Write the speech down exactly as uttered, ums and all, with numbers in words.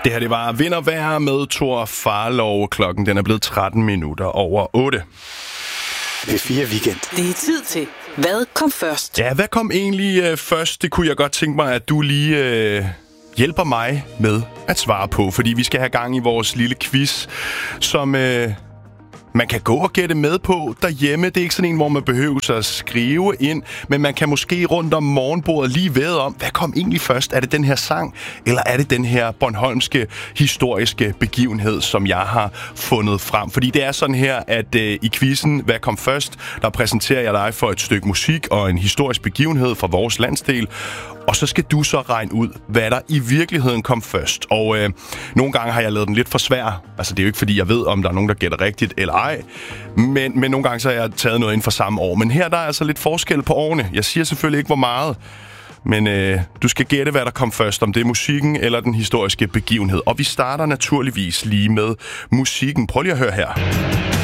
Det her, det var Vind og Vejr med Thor Farlov. Klokken den er blevet tretten minutter over otte. P fire Weekend. Det er tid til, hvad kom først? Ja, hvad kom egentlig øh, først? Det kunne jeg godt tænke mig, at du lige øh, hjælper mig med at svare på. Fordi vi skal have gang i vores lille quiz, som øh, man kan gå og gætte med på derhjemme. Det er ikke sådan en, hvor man behøver at skrive ind, men man kan måske rundt om morgenbordet lige væde om, hvad kom egentlig først? Er det den her sang, eller er det den her bornholmske historiske begivenhed, som jeg har fundet frem? Fordi det er sådan her, at øh, i quizzen, hvad kom først, der præsenterer jeg dig for et stykke musik og en historisk begivenhed fra vores landsdel. Og så skal du så regne ud, hvad der i virkeligheden kom først. Og øh, nogle gange har jeg lavet den lidt for svær. Altså, det er jo ikke, fordi jeg ved, om der er nogen, der gætter rigtigt eller ej. Men, men nogle gange så har jeg taget noget inden for samme år. Men her der er altså lidt forskel på årene. Jeg siger selvfølgelig ikke, hvor meget. Men øh, du skal gætte, hvad der kom først. Om det er musikken eller den historiske begivenhed. Og vi starter naturligvis lige med musikken. Prøv lige at høre her.